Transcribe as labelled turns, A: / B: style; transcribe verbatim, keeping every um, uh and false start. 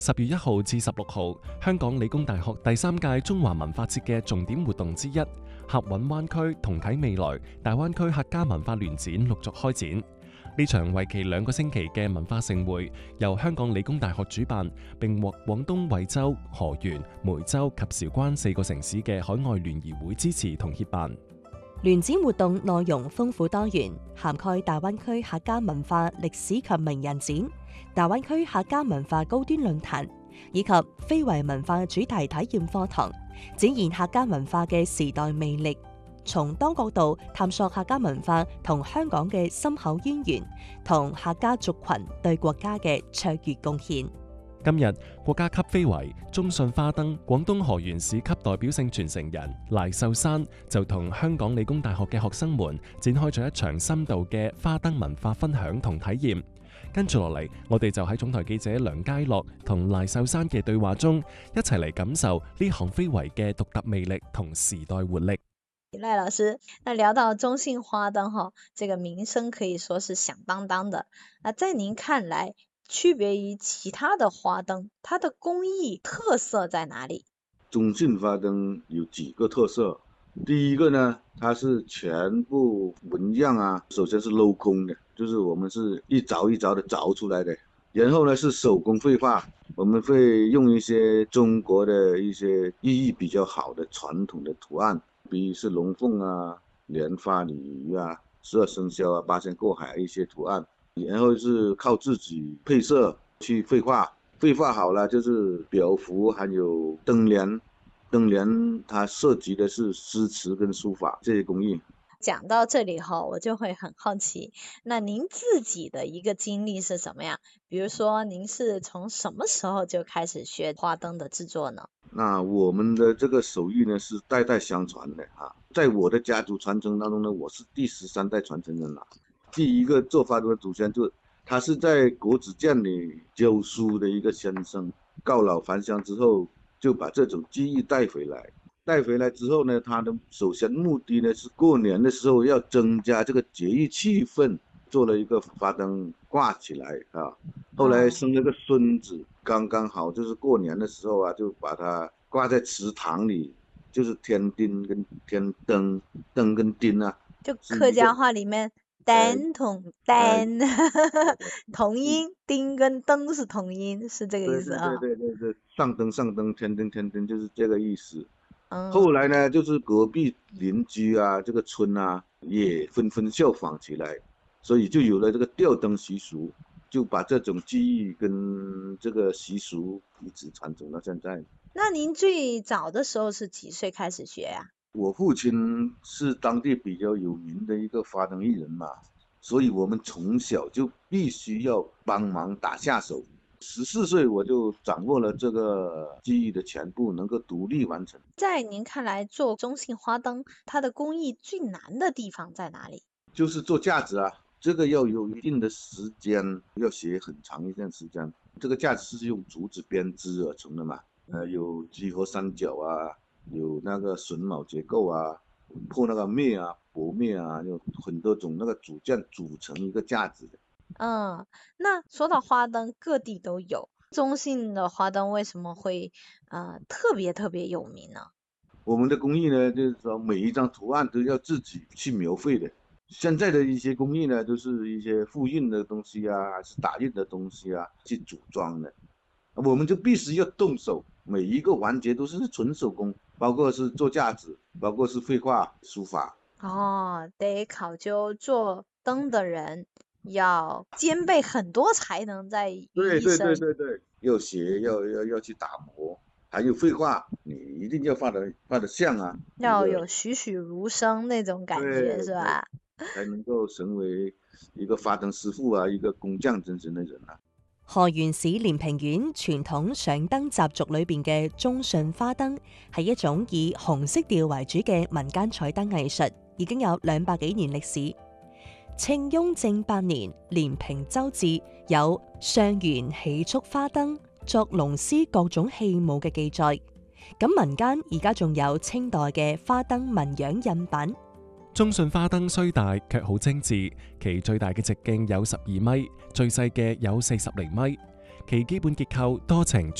A: 十月一號至十六號，香港理工大學第三屆中華文化節嘅重點活動之一，合韻灣區同體未來大灣區客家文化聯展陸續開展。呢場為期兩個星期嘅文化盛會，由香港理工大學主辦，並獲廣東惠州、河源、梅州及韶關四個城市嘅海外聯誼會支持同協辦。
B: 聯展活動內容豐富多元，涵蓋大灣區客家文化歷史及名人展、大灣區客家文化高端論壇以及非遺文化主題體驗課堂，展現客家文化嘅時代魅力，從多角度探索客家文化同香港嘅深厚淵源，同客家族群對國家嘅卓越貢獻。
A: 今日國家級非遺中信花燈廣東河源市級代表性傳承人賴秀珊就同香港理工大學嘅學生們展開咗一場深度嘅花燈文化分享同體驗。跟住落嚟，我哋就喺總台記者梁佳樂同賴秀珊嘅對話中，一齊嚟感受呢項非遺嘅獨特魅力同時代活力。
C: 賴老師，那聊到中信花燈哈，這個名聲可以說是響當當的。那在您看來，區別於其他的花燈，它的工藝特色在哪裡？
D: 中信花燈有幾個特色，第一個呢，它是全部紋樣啊，首先是鏤空的，就是我們是一鑿一鑿的鑿出來的，然後呢是手工繪畫，我們會用一些中國的一些意義比較好的傳統的圖案，比如是龍鳳啊、蓮花、鯉魚啊、十二生肖啊、八仙過海一些圖案，然後是靠自己配色去繪畫，繪畫好了就是表符，還有燈簾，燈簾它涉及的是詩詞跟書法這些工藝。
C: 講到這裡後，我就會很好奇，那您自己的一個經歷是什麼樣？比如說您是從什麼時候就開始學花燈的製作呢？
D: 那我們的這個手藝呢是代代相傳的哈，在我的家族傳承當中呢，我是第十三代傳承人啦。第一個做花燈的祖先就他是在國子監裡教書的一個先生，告老還鄉之後就把這種技藝帶回來。帶回來之後呢，他的首先目的呢是過年的時候要增加這個節日氣氛，做了一個花燈掛起來啊。後來生了個孫子，剛剛好就是過年的時候啊，就把它掛在祠堂裡，就是添丁跟添燈，燈跟丁啊，
C: 就客家話裡面燈同燈同音，丁跟燈是同音，是這個意思啊？
D: 對對對對，上燈上燈，添丁添丁，就是這個意思。後來呢，就是隔壁鄰居啊，這個村啊，也紛紛效仿起來，所以就有了這個吊燈習俗，就把這種技藝跟這個習俗一直傳承到現在。
C: 那您最早的時候是幾歲開始學呀？
D: 我父親是當地比較有名的一個花燈藝人嘛，所以我們從小就必須要幫忙打下手。十四歲我就掌握了這個技藝的全部，能夠獨立完成。
C: 在您看來，做中信花燈，它的工藝最難的地方在哪裡？
D: 就是做架子啊，這個要有一定的時間，要學很長一段時間。這個架子是用竹子編織而成的嘛，呃，有幾何三角啊，有那個榫卯結構啊，破那個篾啊、薄篾啊，有很多種那個組件組成一個架子的。
C: 嗯，那說到花燈，各地都有，中信的花燈為什麼會呃特別特別有名呢？
D: 我們的工藝呢，就是說每一張圖案都要自己去描繪的。現在的一些工藝呢，都是一些複印的東西啊，還是打印的東西啊，去組裝的。我們就必須要動手，每一個環節都是純手工，包括是做架子，包括是繪畫、書法。
C: 哦，得考究做燈的人要兼備很多才能在於一身。
D: 對對對對對，要學，要要要去打磨，還有繪畫，你一定要畫得畫得像啊，
C: 要有栩栩如生那種感覺，是吧？
D: 才能夠成為一個花燈師傅啊，一個工匠精神的人啊。
B: 河源市連平縣傳統上燈習俗裏邊嘅中信花燈係一種以紅色調為主嘅民間彩燈藝術，已經有兩百幾年歷史。清雍正八年，連平州志有上元起燭花燈作龍獅各種戲舞嘅記載。咁民間而家仲有清代嘅花燈紋樣印版。
A: 中信花燈雖大，卻好精緻，其最大嘅直徑有十二米，最細嘅有四十厘米。 其基本結構多呈